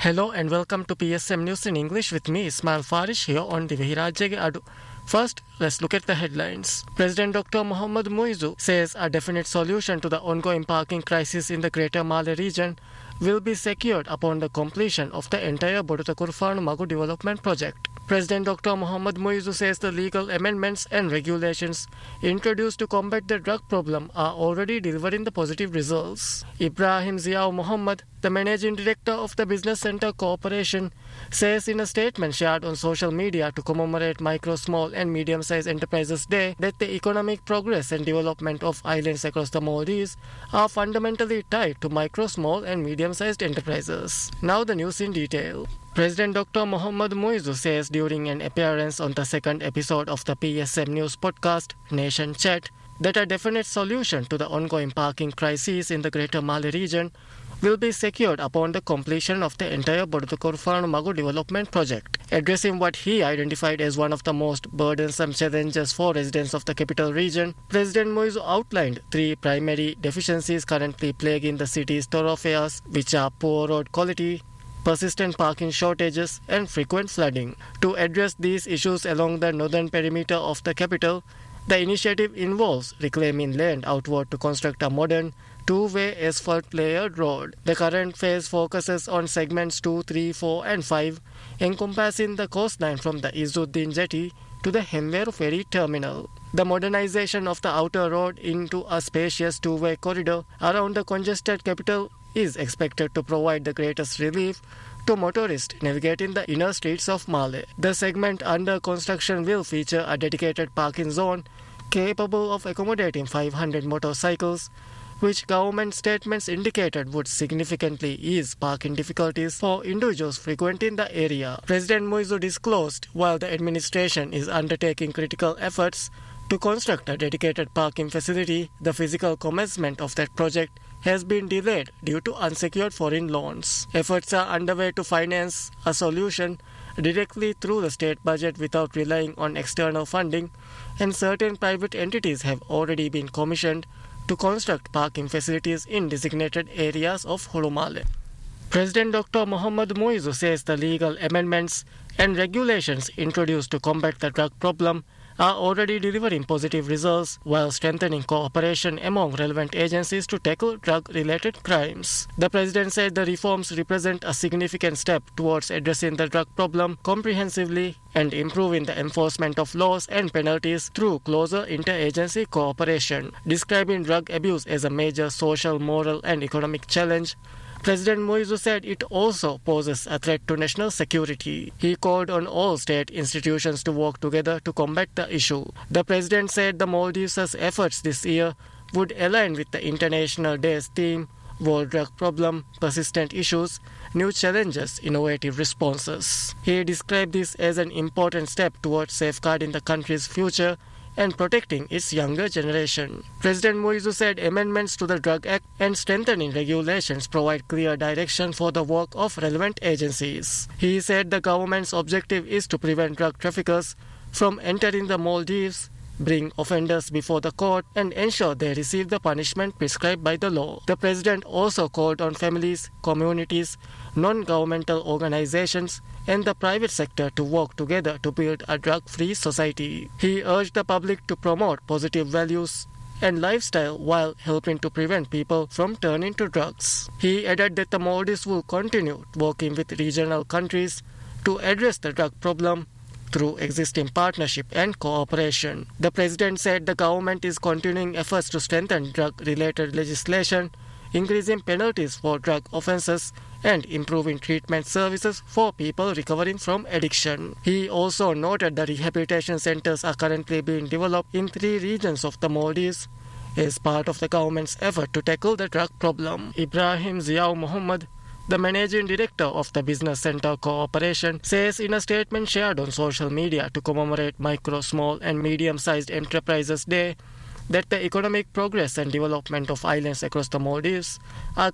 Hello and welcome to PSM News in English with me, Ismail Farish, here on the Vihirajyage Adu. First, let's look at the headlines. President Dr. Mohammad Muizzu says a definite solution to the ongoing parking crisis in the Greater Male region will be secured upon the completion of the entire Bodutakuru Magu development project. President Dr. Mohammad Muizzu says the legal amendments and regulations introduced to combat the drug problem are already delivering the positive results. Ibrahim Ziaur Mohammed, the managing director of the Business Center Corporation, says in a statement shared on social media to commemorate Micro, Small and Medium-Sized Enterprises Day that the economic progress and development of islands across the Maldives are fundamentally tied to micro, small and medium-sized enterprises. Now the news in detail. President Dr. Mohammad Muizzu says during an appearance on the second episode of the PSM News podcast, Nation Chat, that a definite solution to the ongoing parking crisis in the Greater Male region will be secured upon the completion of the entire Bodutakuru Magu development project. Addressing what he identified as one of the most burdensome challenges for residents of the capital region, President Muizzu outlined three primary deficiencies currently plaguing the city's thoroughfares, which are poor road quality, persistent parking shortages and frequent flooding. To address these issues along the northern perimeter of the capital, the initiative involves reclaiming land outward to construct a modern two-way asphalt-layered road. The current phase focuses on segments 2, 3, 4 and 5, encompassing the coastline from the Izzuddin Jetty to the Hemweru Ferry Terminal. The modernization of the outer road into a spacious two-way corridor around the congested capital is expected to provide the greatest relief to motorists navigating the inner streets of Male. The segment under construction will feature a dedicated parking zone capable of accommodating 500 motorcycles, which government statements indicated would significantly ease parking difficulties for individuals frequenting the area. President Muizzu disclosed while the administration is undertaking critical efforts to construct a dedicated parking facility, the physical commencement of that project has been delayed due to unsecured foreign loans. Efforts are underway to finance a solution directly through the state budget without relying on external funding, and certain private entities have already been commissioned to construct parking facilities in designated areas of Hulu Male. President Dr. Mohammad Muizzu says the legal amendments and regulations introduced to combat the drug problem are already delivering positive results while strengthening cooperation among relevant agencies to tackle drug-related crimes. The President said the reforms represent a significant step towards addressing the drug problem comprehensively and improving the enforcement of laws and penalties through closer interagency cooperation. Describing drug abuse as a major social, moral and economic challenge, President Muizzu said it also poses a threat to national security. He called on all state institutions to work together to combat the issue. The President said the Maldives' efforts this year would align with the International Day's theme, World Drug Problem, Persistent Issues, New Challenges, Innovative Responses. He described this as an important step towards safeguarding the country's future and protecting its younger generation. President Muizzu said amendments to the Drug Act and strengthening regulations provide clear direction for the work of relevant agencies. He said the government's objective is to prevent drug traffickers from entering the Maldives, bring offenders before the court and ensure they receive the punishment prescribed by the law. The President also called on families, communities, non-governmental organizations and the private sector to work together to build a drug-free society. He urged the public to promote positive values and lifestyle while helping to prevent people from turning to drugs. He added that the Maldives will continue working with regional countries to address the drug problem through existing partnership and cooperation. The President said the government is continuing efforts to strengthen drug-related legislation, increasing penalties for drug offences and improving treatment services for people recovering from addiction. He also noted the rehabilitation centres are currently being developed in 3 regions of the Maldives as part of the government's effort to tackle the drug problem. Ibrahim Ziaur Mohammed, the managing director of the Business Center Corporation, says in a statement shared on social media to commemorate Micro, Small and Medium-Sized Enterprises Day that the economic progress and development of islands across the Maldives are